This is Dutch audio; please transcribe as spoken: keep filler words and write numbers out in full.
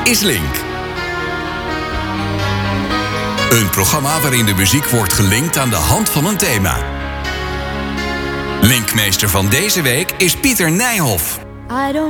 is Link. Een programma waarin de muziek wordt gelinkt aan de hand van een thema. Linkmeester van deze week is Pieter Nijhoff. I don't